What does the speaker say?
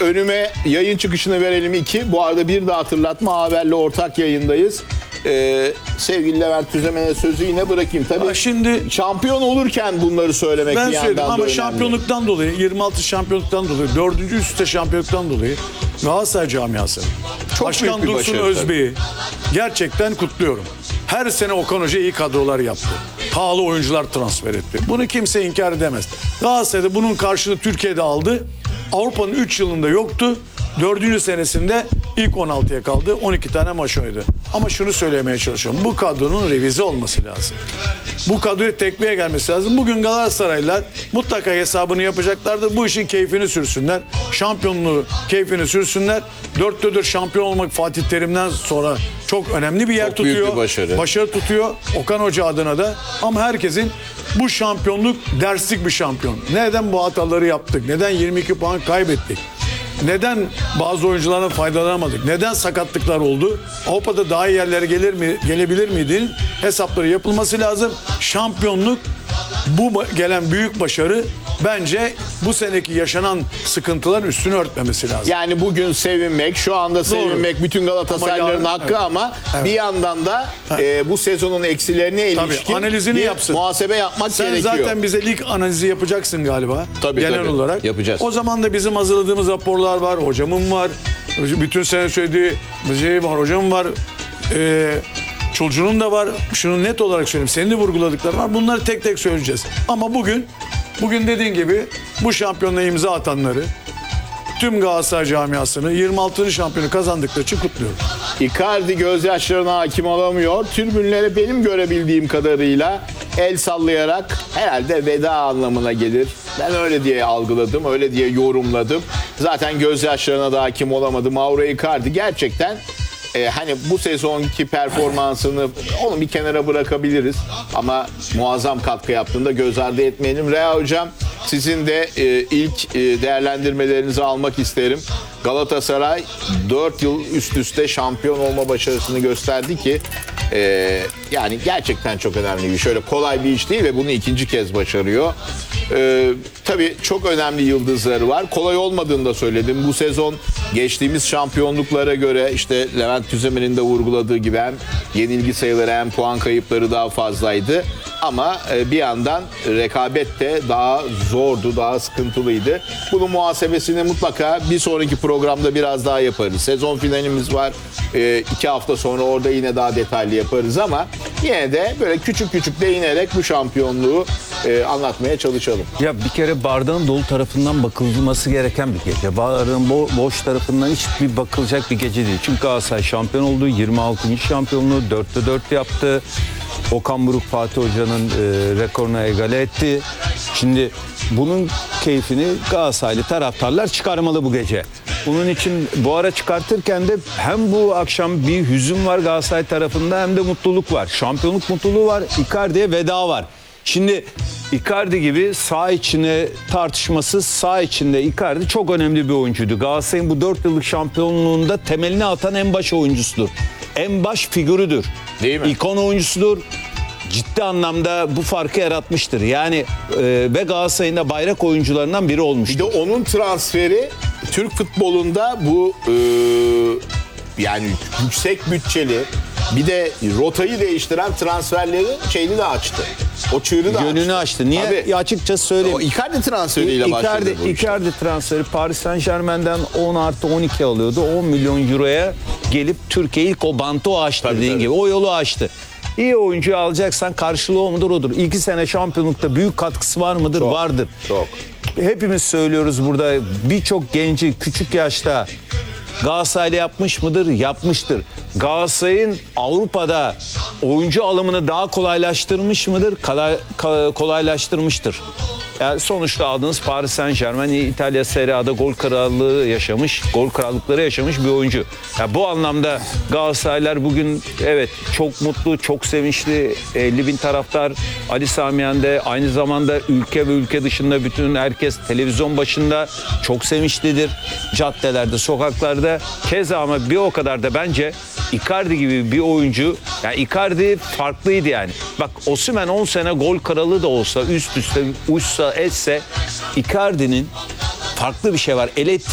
önüme yayın çıkışını verelim 2. Bu arada bir de hatırlatma, Haber'le ortak yayındayız. Sevgili Levent Tüzemen'e sözü yine bırakayım. Tabii şimdi şampiyon olurken bunları söylemek ben bir söyledim yandan da ama önemli. şampiyonluktan dolayı, 26 şampiyonluktan dolayı, 4. üst üste şampiyonluktan dolayı Galatasaray camiası, Çok Başkan büyük bir Dursun başarı Özbey'i gerçekten kutluyorum. Her sene Okan Hoca iyi kadrolar yaptı. Pahalı oyuncular transfer etti. Bunu kimse inkar edemez. Galatasaray'da bunun karşılığı Türkiye'de aldı. Avrupa'nın 3 yılında yoktu. 4. senesinde ilk 16'ya kaldı. 12 tane maç oynadı. Ama şunu söylemeye çalışıyorum. Bu kadronun revize olması lazım. Bu kadroya tekmeye gelmesi lazım. Bugün Galatasaraylılar mutlaka hesabını yapacaklardır. Bu işin keyfini sürsünler. Şampiyonluğu keyfini sürsünler. 4'te 4 şampiyon olmak Fatih Terim'den sonra çok önemli bir yer Çok büyük tutuyor. bir başarı. Başarı tutuyor. Okan Hoca adına da. Ama herkesin bu şampiyonluk derslik bir şampiyon. Neden bu hataları yaptık? Neden 22 puan kaybettik? Neden bazı oyunculardan faydalanamadık? Neden sakatlıklar oldu? Avrupa'da daha iyi yerlere gelebilir miydi? Hesapları yapılması lazım. Şampiyonluk, bu gelen büyük başarı bence bu seneki yaşanan sıkıntıların üstünü örtmemesi lazım. Yani bugün sevinmek, şu anda sevinmek bütün Galatasaraylıların Ama hakkı ama bir yandan da bu sezonun eksilerine ilişkin analizini bir yapsın. muhasebe yapmak Sen gerekiyor. zaten bize lig analizi yapacaksın galiba. Tabii, genel tabii. olarak. Yapacağız. O zaman da bizim hazırladığımız raporlar var. Hocamın var. Bütün sene söylediği şey var. Hocam var. Çulcu'nun da var. Şunu net olarak söyleyeyim. Senin de vurguladıkların var. Bunları tek tek söyleyeceğiz. Ama bugün dediğin gibi bu şampiyonluğa imza atanları, tüm Galatasaray camiasını 26. şampiyonu kazandıkları için kutluyorum. Icardi gözyaşlarına hakim olamıyor. Tribünlere benim görebildiğim kadarıyla el sallayarak herhalde veda anlamına gelir. Ben öyle diye algıladım, öyle diye yorumladım. Zaten gözyaşlarına da hakim olamadı. Mauro Icardi gerçekten hani bu sezonki performansını onu bir kenara bırakabiliriz. Ama muazzam katkı yaptığında göz ardı etmeyelim. Rea Hocam, sizin de ilk değerlendirmelerinizi almak isterim. Galatasaray 4 yıl üst üste şampiyon olma başarısını gösterdi ki yani gerçekten çok önemli bir iş. Şöyle kolay bir iş değil ve bunu ikinci kez başarıyor. Tabii çok önemli yıldızları var. Kolay olmadığını da söyledim. Bu sezon geçtiğimiz şampiyonluklara göre işte Levent Tüzemen'in de vurguladığı gibi hem yenilgi sayıları hem puan kayıpları daha fazlaydı. Ama bir yandan rekabet de daha zordu, daha sıkıntılıydı. Bunun muhasebesini mutlaka bir sonraki programda biraz daha yaparız. Sezon finalimiz var. 2 hafta sonra orada yine daha detaylı yaparız ama yine de böyle küçük küçük değinerek bu şampiyonluğu anlatmaya çalışalım. Ya bir kere bardağın dolu tarafından bakılması gereken bir gece. Bardağın boş tarafından hiçbir bakılacak bir gece değil. Çünkü Galatasaray şampiyon oldu. 26. şampiyonluğu 4'te 4 yaptı. Okan Buruk Fatih Hoca'nın rekoruna egale etti. Şimdi bunun keyfini Galatasaraylı taraftarlar çıkarmalı bu gece. Bunun için bu ara çıkartırken de hem bu akşam bir hüzün var Galatasaray tarafında hem de mutluluk var. Şampiyonluk mutluluğu var. Icardi'ye veda var. Şimdi Icardi gibi saha içine tartışmasız, saha içinde Icardi çok önemli bir oyuncuydu. Galatasaray'ın bu 4 yıllık şampiyonluğunda temelini atan en baş oyuncusudur. En baş figürüdür. Değil mi? İkon oyuncusudur. Ciddi anlamda bu farkı yaratmıştır. Yani ve Galatasaray'ın da bayrak oyuncularından biri Bir olmuştur. de onun transferi Türk futbolunda bu yani yüksek bütçeli bir de rotayı değiştiren transferleri şeyini de açtı. O çığırı da Gönlünü açtı. Niye? Tabii. Açıkçası söyleyeyim. O Icardi transferiyle başladı bu iş. Icardi transferi Paris Saint-Germain'den 10+12 alıyordu. 10 milyon euroya gelip Türkiye ilk o bantı açtı Tabii, dediğin tabii. gibi. O yolu açtı. İyi oyuncuyu alacaksan karşılığı o mudur odur. 2 sene şampiyonlukta büyük katkısı var mıdır? Çok, Vardır. çok. Hepimiz söylüyoruz burada, birçok genci küçük yaşta Galatasaray'la yapmış mıdır? Yapmıştır. Galatasaray'ın Avrupa'da oyuncu alımını daha kolaylaştırmış mıdır? Kolaylaştırmıştır. Yani sonuçta aldığınız Paris Saint-Germain İtalya Serie A'da gol krallığı yaşamış, gol krallıkları yaşamış bir oyuncu. Yani bu anlamda Galatasaraylar bugün evet çok mutlu, çok sevinçli. 50.000 taraftar Ali Sami Yen'de, aynı zamanda ülke ve ülke dışında bütün herkes televizyon başında çok sevinçlidir. Caddelerde, sokaklarda. Keza ama bir o kadar da bence Icardi gibi bir oyuncu, yani Icardi farklıydı yani. Bak Osimhen 10 sene gol kralı da olsa, üst üste uçsa etse, Icardi'nin farklı bir şey var.